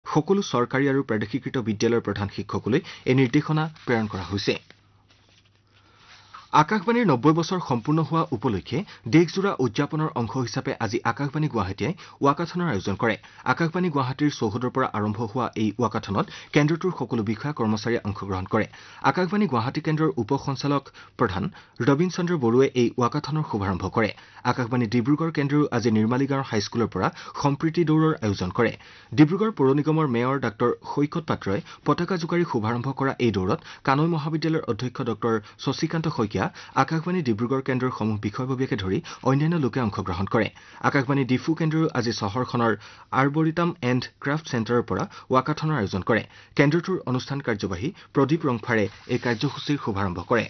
সকলো চৰকাৰী আৰু প্ৰাদেশিকৃত বিদ্যালয়ৰ প্ৰধান শিক্ষকলৈ এই নিৰ্দেশনা প্ৰেৰণ কৰা হৈছে আকাশবাণীৰ 90 বছৰ সম্পূৰ্ণ হোৱা উপলক্ষে দেশজোৰা উদযাপনৰ অংশ হিচাপে আজি আকাশবাণী গুৱাহাটীয়ে ৱাকাথনৰ আয়োজন কৰে আকাশবাণী গুৱাহাটীৰ চৌহদৰ পৰা আৰম্ভ হোৱা এই ৱাকাথনত কেন্দ্ৰটোৰ সকলো বিষয়া কৰ্মচাৰীয়ে অংশগ্ৰহণ কৰে আকাশবাণী গুৱাহাটী কেন্দ্ৰৰ উপ সঞ্চালক প্ৰধান ৰবীন চন্দ্ৰ বড়ুৱে এই ৱাকাথনৰ শুভাৰম্ভ কৰে আকাশবাণী ডিব্ৰুগড় কেন্দ্ৰও আজি নিৰ্মালীগাঁৱৰ হাইস্কুলৰ পৰা সম্প্ৰীতি দৌৰৰ আয়োজন কৰে ডিব্ৰুগড় পৌৰ নিগমৰ মেয়ৰ ডাঃ সৈকত পাত্ৰই পতাকা জোকাৰি শুভাৰম্ভ কৰা এই দৌৰত কানৈ মহাবিদ্যালয়ৰ অধ্যক্ষ ডাঃ শশীকান্ত শইকীয়া আকাশবাণী ডিব্ৰুগড় কেন্দ্ৰৰ সমূহ বিষয়ববীয়াকে ধৰি অন্যান্য লোকে অংশগ্ৰহণ কৰে আকাশবাণী ডিফু কেন্দ্ৰও আজি চহৰখনৰ আৰ্বৰিটাম এণ্ড ক্ৰাফ্ট চেণ্টাৰৰ পৰা ৱাকাথনৰ আয়োজন কৰে কেন্দ্ৰটোৰ অনুষ্ঠান কাৰ্যবাহী প্ৰদীপ ৰংফাৰে এই কাৰ্যসূচীৰ শুভাৰম্ভ কৰে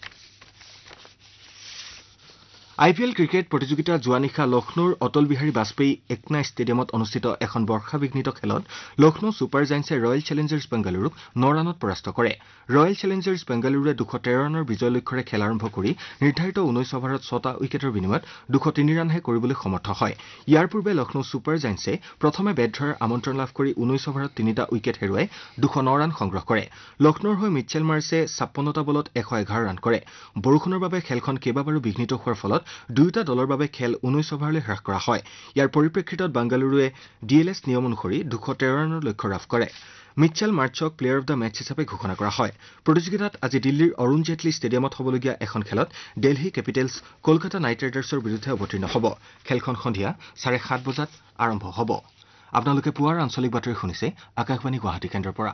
IPL ক্ৰিকেট প্ৰতিযোগিতা যোৱা নিশা লক্ষ্ণৌৰ অটল বিহাৰী বাজপেয়ী একনা ষ্টেডিয়ামত অনুষ্ঠিত এখন বৰ্ষাবিঘ্নিত খেলত লক্ষ্ণৌ ছুপাৰ জায়েন্টছে ৰয়েল চেলেঞ্জাৰ্ছ বেংগালুৰুক 9 ৰানত পৰাস্ত কৰে ৰয়েল চেলেঞ্জাৰ্ছ বেংগালুৰুৱে 213 ৰানৰ বিজয় লক্ষ্যৰে খেল আৰম্ভ কৰি নিৰ্ধাৰিত 19 অভাৰত 6টা উইকেটৰ বিনিময়ত 203 ৰানহে কৰিবলৈ সমৰ্থ হয় ইয়াৰ পূৰ্বে লক্ষ্ণৌ ছুপাৰ জায়েন্টছে প্ৰথমে বেট ধৰাৰ আমন্ত্ৰণ লাভ কৰি 19 অভাৰত 3টা উইকেট হেৰুৱাই 209 ৰান সংগ্ৰহ কৰে লক্ষ্ণৌৰ হৈ মিচেল মাৰ্ছে 56টা বলত 111 ৰান কৰে বৰষুণৰ বাবে খেলখন কেইবাবাৰো বিঘ্নিত হোৱাৰ ফলত দুয়োটা দলৰ বাবে খেল 19 অভাৰলৈ হ্ৰাস কৰা হয় ইয়াৰ পৰিপ্ৰেক্ষিতত বাংগালুৰুৱে ডিএলএছ নিয়ম অনুসৰি 213 ৰানৰ লক্ষ্য লাভ কৰে Mitchell মাৰ্চক player of the match হিচাপে ঘোষণা কৰা হয় প্ৰতিযোগিতাত আজি দিল্লীৰ অৰুণ জেটলী ষ্টেডিয়ামত হ'বলগীয়া এখন খেলত দিল্লী কেপিটেলছ কলকাতা নাইট ৰাইডাৰ্ছৰ বিৰুদ্ধে অৱতীৰ্ণ হ'ব খেলখন সন্ধিয়া 7:30 বজাত আৰম্ভ হ'ব আপোনালোকে পুৱাৰ আঞ্চলিক বাতৰি শুনিছে আকাশবাণী গুৱাহাটী কেন্দ্ৰৰ পৰা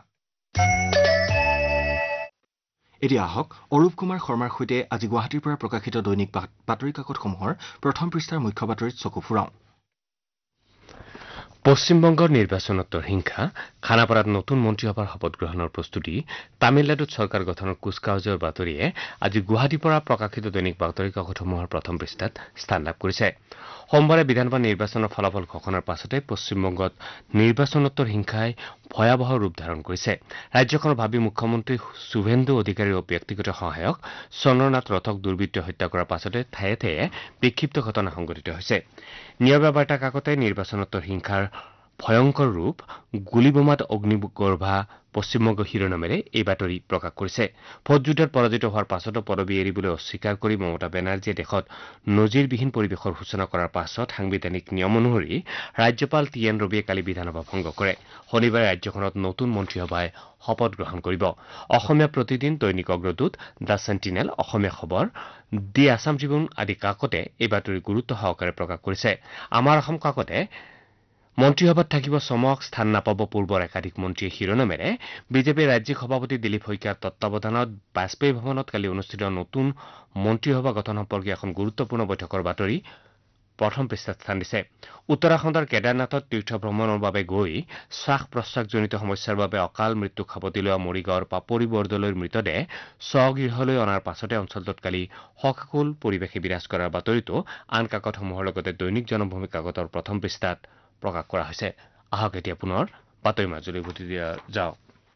এতিয়া আহক অৰূপ কুমাৰ শৰ্মাৰ সৈতে আজি গুৱাহাটীৰ পৰা প্ৰকাশিত দৈনিক বাতৰি কাকতসমূহৰ প্ৰথম পৃষ্ঠাৰ মুখ্য বাতৰিত চকু ফুৰাওঁ পশ্চিমবংগৰ নিৰ্বাচনোত্তৰ হিংসা খানাপাৰাত নতুন মন্ত্ৰীসভাৰ শপত গ্ৰহণৰ প্ৰস্তুতি তামিলনাডুত চৰকাৰ গঠনৰ কুচকাৱাজৰ বাতৰিয়ে আজি গুৱাহাটীৰ পৰা প্ৰকাশিত দৈনিক বাতৰি কাকতসমূহৰ প্ৰথম পৃষ্ঠাত স্থান লাভ কৰিছে সোমবাৰে বিধানসভা নিৰ্বাচনৰ ফলাফল ঘোষণাৰ পাছতে পশ্চিমবংগত নিৰ্বাচনোত্তৰ হিংসাই ভয়াৱহ ৰূপ ধাৰণ কৰিছে ৰাজ্যখনৰ ভাবী মুখ্যমন্ত্ৰী শুভেন্দু অধিকাৰীৰ ব্যক্তিগত সহায়ক চন্দ্ৰনাথ ৰথক দুৰ্বৃত্তই হত্যা কৰাৰ পাছতে ঠায়ে ঠায়ে বিক্ষিপ্ত ঘটনা সংঘটিত হৈছে নিয়মীয়া বাৰ্তা কাকতে নিৰ্বাচনোত্তৰ হিংসাৰ ভয়ংকৰ ৰূপ গুলীবোমাত অগ্নিগৰ্ভা পশ্চিমবংগ শিৰোনামেৰে এই বাতৰি প্ৰকাশ কৰিছে ভোটযুদ্ধত পৰাজিত হোৱাৰ পাছতো পদবী এৰিবলৈ অস্বীকাৰ কৰি মমতা বেনাৰ্জীয়ে দেশত নজিৰবিহীন পৰিৱেশৰ সূচনা কৰাৰ পাছত সাংবিধানিক নিয়ম অনুসৰি ৰাজ্যপাল টি.এন. ৰবিয়ে কালি বিধানসভা ভংগ কৰে শনিবাৰে ৰাজ্যখনত নতুন মন্ত্ৰীসভাই শপত গ্ৰহণ কৰিব অসমীয়া প্ৰতিদিন দৈনিক অগ্ৰদূত দ্য চেণ্টিনেল অসমীয়া খবৰ দি আছাম ট্ৰিবিউন আদি কাকতে এই বাতৰি গুৰুত্ব সহকাৰে প্ৰকাশ কৰিছে আমাৰ অসম কাকতে মন্ত্ৰীসভাত থাকিব চমক স্থান নাপাব পূৰ্বৰ একাধিক মন্ত্ৰীয়ে শিৰোনামেৰে বিজেপিৰ ৰাজ্যিক সভাপতি দিলীপ শইকীয়াৰ তত্বাৱধানত বাজপেয়ী ভৱনত কালি অনুষ্ঠিত নতুন মন্ত্ৰীসভা গঠন সম্পৰ্কীয় এখন গুৰুত্বপূৰ্ণ বৈঠকৰ বাতৰি প্ৰথম পৃষ্ঠাত স্থান দিছে উত্তৰাখণ্ডৰ কেদাৰনাথত তীৰ্থ ভ্ৰমণৰ বাবে গৈ শ্বাস প্ৰশ্বাসজনিত সমস্যাৰ বাবে অকাল মৃত্যুক সাৱটি লোৱা মৰিগাঁৱৰ পাপৰি বৰদলৈৰ মৃতদেহ স্বগৃহলৈ অনাৰ পাছতে অঞ্চলটোত কালি শোকাকুল পৰিৱেশে বিৰাজ কৰাৰ বাতৰিটো আন কাকতসমূহৰ লগতে দৈনিক জনমভূমি কাকতৰ প্ৰথম পৃষ্ঠাত প্ৰকাশ কৰা হৈছে আহক এতিয়া পুনৰ বাতৰি মাজুলী উভতি দিয়া যাওক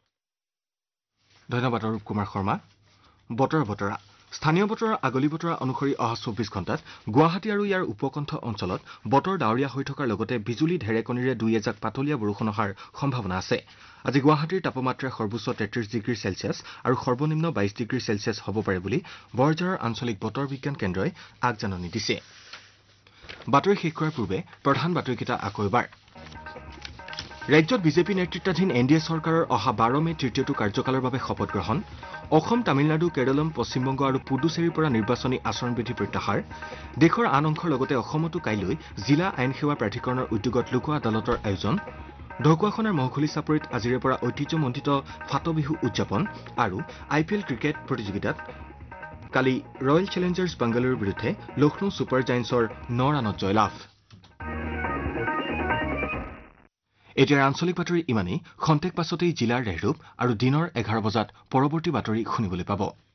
ধন্যবাদ অৰূপ কুমাৰ শৰ্মা বতৰা স্থানীয় বতৰৰ আগলি বতৰা অনুসৰি অহা 24 ঘণ্টাত গুৱাহাটী আৰু ইয়াৰ উপকণ্ঠ অঞ্চলত বতৰ ডাৱৰীয়া হৈ থকাৰ লগতে বিজুলী ঢেৰেকণীৰে দুই এজাক পাতলীয়া বৰষুণ অহাৰ সম্ভাৱনা আছে আজি গুৱাহাটীৰ তাপমাত্ৰা সৰ্বোচ্চ 33 ডিগ্ৰী চেলছিয়াছ আৰু সৰ্বনিম্ন 22 ডিগ্ৰী চেলছিয়াছ হ'ব পাৰে বুলি বৰঝাৰৰ আঞ্চলিক বতৰ বিজ্ঞান কেন্দ্ৰই আগজাননী দিছে বাতৰি শেষ কৰাৰ পূৰ্বে প্ৰধান বাতৰিকেইটা আকৌ এবাৰ ৰাজ্যত বিজেপি নেতৃত্বাধীন এনডিএ চৰকাৰৰ অহা 12 মে তৃতীয়টো কাৰ্যকালৰ বাবে শপত গ্ৰহণ অসম তামিলনাডু কেৰলম পশ্চিমবংগ আৰু পুডুচেৰীৰ পৰা নিৰ্বাচনী আচৰণবিধি প্ৰত্যাহাৰ দেশৰ আন অংশৰ লগতে অসমতো কাইলৈ জিলা আইন সেৱা প্ৰাধিকৰণৰ উদ্যোগত লোক আদালতৰ আয়োজন ঢকুৱাখনাৰ মহখুলি চাপৰিত আজিৰে পৰা ঐতিহ্যমণ্ডিত ফাটবিহু উদযাপন আৰু IPL ক্ৰিকেট প্ৰতিযোগিতাত কালি ৰয়েল চেলেঞ্জাৰ্ছ বেংগালুৰুৰ বিৰুদ্ধে লক্ষ্ণৌ ছুপাৰ জায়েন্টছৰ 9 ৰানত জয়লাভ এতিয়াৰ আঞ্চলিক বাতৰি ইমানেই খন্তেক পাছতেই জিলাৰ ৰেহৰূপ আৰু দিনৰ 11 বজাত পৰৱৰ্তী বাতৰি শুনিবলৈ পাব